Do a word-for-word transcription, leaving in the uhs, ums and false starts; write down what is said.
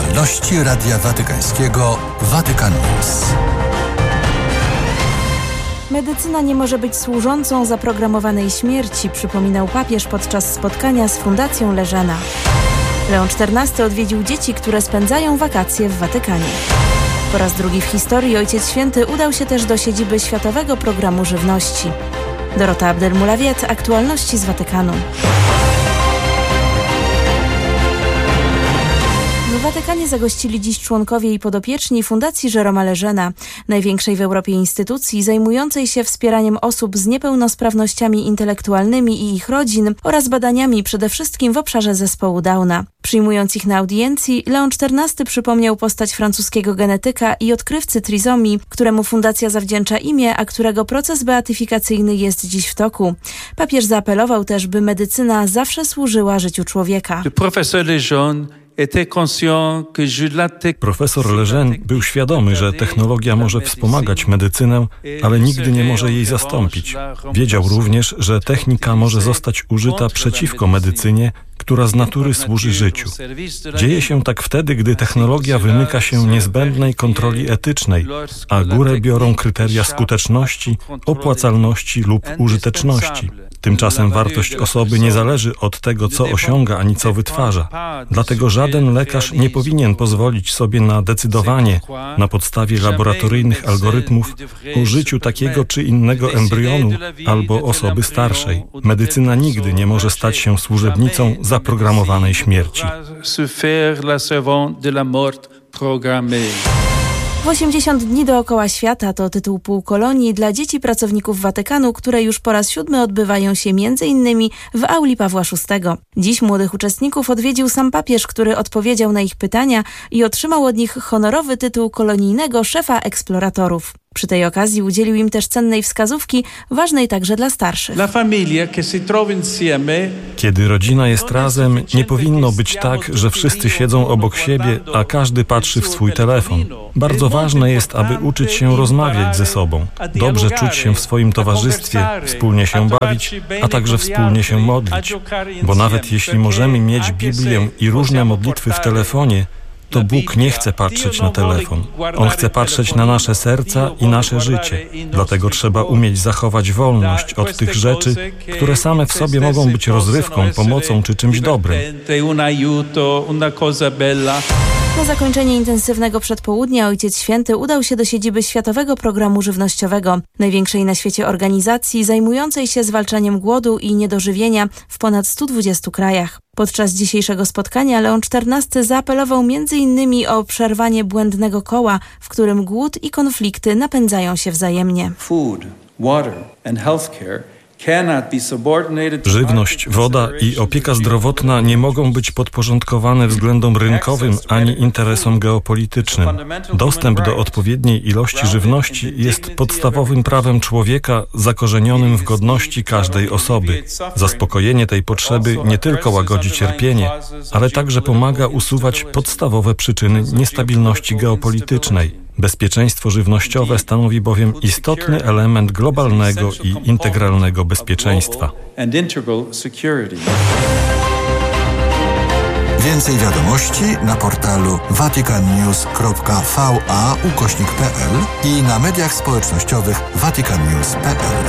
aktualności Radia Watykańskiego Vatican News. Medycyna nie może być służącą zaprogramowanej śmierci, przypominał papież podczas spotkania z Fundacją Leżena. Leon czternasty odwiedził dzieci, które spędzają wakacje w Watykanie. Po raz drugi w historii Ojciec Święty udał się też do siedziby Światowego Programu Żywności. Dorota Abdelmulawiet, aktualności z Watykanu. W Watykanie zagościli dziś członkowie i podopieczni Fundacji Jeroma Leżena, największej w Europie instytucji zajmującej się wspieraniem osób z niepełnosprawnościami intelektualnymi i ich rodzin oraz badaniami przede wszystkim w obszarze zespołu Downa. Przyjmując ich na audiencji, Leon czternasty przypomniał postać francuskiego genetyka i odkrywcy trizomii, któremu fundacja zawdzięcza imię, a którego proces beatyfikacyjny jest dziś w toku. Papież zaapelował też, by medycyna zawsze służyła życiu człowieka. Profesor Lejeune był świadomy, że technologia może wspomagać medycynę, ale nigdy nie może jej zastąpić. Wiedział również, że technika może zostać użyta przeciwko medycynie, która z natury służy życiu. Dzieje się tak wtedy, gdy technologia wymyka się niezbędnej kontroli etycznej, a górę biorą kryteria skuteczności, opłacalności lub użyteczności. Tymczasem wartość osoby nie zależy od tego, co osiąga, ani co wytwarza. Dlatego żaden lekarz nie powinien pozwolić sobie na decydowanie na podstawie laboratoryjnych algorytmów o życiu takiego czy innego embrionu albo osoby starszej. Medycyna nigdy nie może stać się służebnicą zaprogramowanej śmierci. W osiemdziesiąt dni dookoła świata to tytuł półkolonii dla dzieci pracowników Watykanu, które już po raz siódmy odbywają się między innymi w auli Pawła szóstego. Dziś młodych uczestników odwiedził sam papież, który odpowiedział na ich pytania i otrzymał od nich honorowy tytuł kolonijnego szefa eksploratorów. Przy tej okazji udzielił im też cennej wskazówki, ważnej także dla starszych. Kiedy rodzina jest razem, nie powinno być tak, że wszyscy siedzą obok siebie, a każdy patrzy w swój telefon. Bardzo ważne jest, aby uczyć się rozmawiać ze sobą, dobrze czuć się w swoim towarzystwie, wspólnie się bawić, a także wspólnie się modlić. Bo nawet jeśli możemy mieć Biblię i różne modlitwy w telefonie, to Bóg nie chce patrzeć na telefon. On chce patrzeć na nasze serca i nasze życie. Dlatego trzeba umieć zachować wolność od tych rzeczy, które same w sobie mogą być rozrywką, pomocą czy czymś dobrym. Na zakończenie intensywnego przedpołudnia Ojciec Święty udał się do siedziby Światowego Programu Żywnościowego, największej na świecie organizacji zajmującej się zwalczaniem głodu i niedożywienia w ponad stu dwudziestu krajach. Podczas dzisiejszego spotkania Leon czternasty zaapelował między innymi o przerwanie błędnego koła, w którym głód i konflikty napędzają się wzajemnie. Food, water and healthcare. Żywność, woda i opieka zdrowotna nie mogą być podporządkowane względom rynkowym ani interesom geopolitycznym. Dostęp do odpowiedniej ilości żywności jest podstawowym prawem człowieka zakorzenionym w godności każdej osoby. Zaspokojenie tej potrzeby nie tylko łagodzi cierpienie, ale także pomaga usuwać podstawowe przyczyny niestabilności geopolitycznej. Bezpieczeństwo żywnościowe stanowi bowiem istotny element globalnego i integralnego bezpieczeństwa. Więcej wiadomości na portalu vaticannews kropka va ukośnik p l i na mediach społecznościowych vaticannews kropka p l.